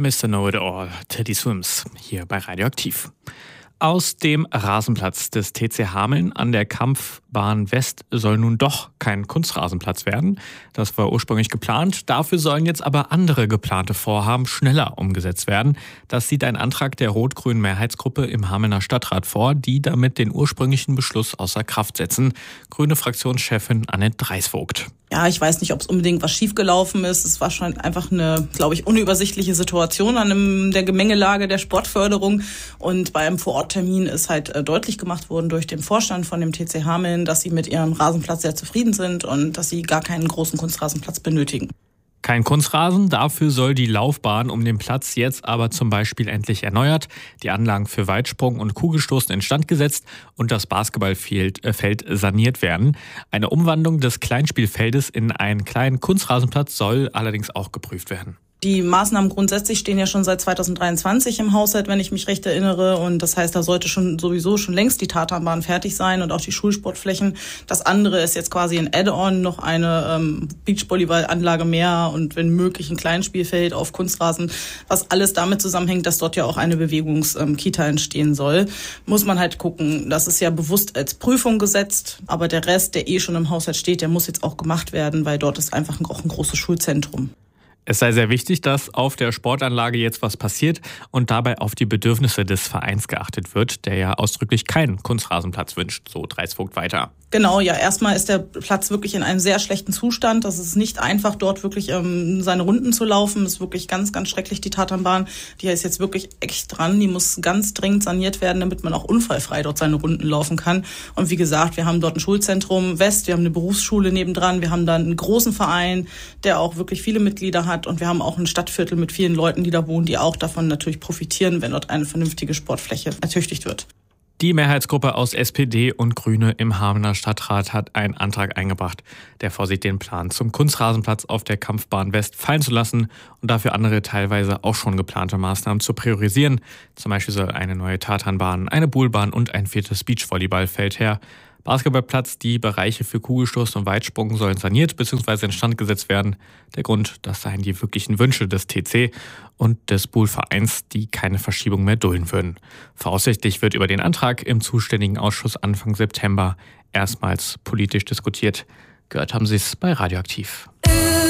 Mr. Know-it-all, Teddy Swims, hier bei Radioaktiv. Aus dem Rasenplatz des TC Hameln an der Kampfbahn West soll nun doch kein Kunstrasenplatz werden. Das war ursprünglich geplant. Dafür sollen jetzt aber andere geplante Vorhaben schneller umgesetzt werden. Das sieht ein Antrag der rot-grünen Mehrheitsgruppe im Hamelner Stadtrat vor, die damit den ursprünglichen Beschluss außer Kraft setzen. Grüne Fraktionschefin Annette Dreisvogt. Ja, ich weiß nicht, ob es unbedingt was schiefgelaufen ist. Es war schon einfach eine, glaube ich, unübersichtliche Situation an der Gemengelage der Sportförderung. Und bei einem Vororttermin ist halt deutlich gemacht worden durch den Vorstand von dem TC Hameln, dass sie mit ihrem Rasenplatz sehr zufrieden sind und dass sie gar keinen großen Kunstrasenplatz benötigen. Kein Kunstrasen, dafür soll die Laufbahn um den Platz jetzt aber zum Beispiel endlich erneuert, die Anlagen für Weitsprung und Kugelstoßen instand gesetzt und das Basketballfeld saniert werden. Eine Umwandlung des Kleinspielfeldes in einen kleinen Kunstrasenplatz soll allerdings auch geprüft werden. Die Maßnahmen grundsätzlich stehen ja schon seit 2023 im Haushalt, wenn ich mich recht erinnere. Und das heißt, da sollte sowieso schon längst die Tatanbahn fertig sein und auch die Schulsportflächen. Das andere ist jetzt quasi ein Add-on, noch eine Beachvolleyballanlage mehr und wenn möglich ein Kleinspielfeld auf Kunstrasen, was alles damit zusammenhängt, dass dort ja auch eine Bewegungskita entstehen soll. Muss man halt gucken. Das ist ja bewusst als Prüfung gesetzt, aber der Rest, der schon im Haushalt steht, der muss jetzt auch gemacht werden, weil dort ist einfach auch ein großes Schulzentrum. Es sei sehr wichtig, dass auf der Sportanlage jetzt was passiert und dabei auf die Bedürfnisse des Vereins geachtet wird, der ja ausdrücklich keinen Kunstrasenplatz wünscht, so Dreisvogt weiter. Genau, ja, erstmal ist der Platz wirklich in einem sehr schlechten Zustand. Das ist nicht einfach, dort wirklich seine Runden zu laufen. Das ist wirklich ganz, ganz schrecklich, die Tatanbahn. Die ist jetzt wirklich echt dran. Die muss ganz dringend saniert werden, damit man auch unfallfrei dort seine Runden laufen kann. Und wie gesagt, wir haben dort ein Schulzentrum West, wir haben eine Berufsschule nebendran, wir haben da einen großen Verein, der auch wirklich viele Mitglieder hat. Und wir haben auch ein Stadtviertel mit vielen Leuten, die da wohnen, die auch davon natürlich profitieren, wenn dort eine vernünftige Sportfläche ertüchtigt wird. Die Mehrheitsgruppe aus SPD und Grüne im Hamelner Stadtrat hat einen Antrag eingebracht, der vorsieht, den Plan zum Kunstrasenplatz auf der Kampfbahn West fallen zu lassen und dafür andere teilweise auch schon geplante Maßnahmen zu priorisieren. Zum Beispiel soll eine neue Tatanbahn, eine Buhlbahn und ein 4. Beachvolleyballfeld her. Basketballplatz, die Bereiche für Kugelstoß und Weitsprung sollen saniert bzw. instand gesetzt werden. Der Grund, das seien die wirklichen Wünsche des TC und des Buhl-Vereins, die keine Verschiebung mehr dulden würden. Voraussichtlich wird über den Antrag im zuständigen Ausschuss Anfang September erstmals politisch diskutiert. Gehört haben Sie es bei Radioaktiv.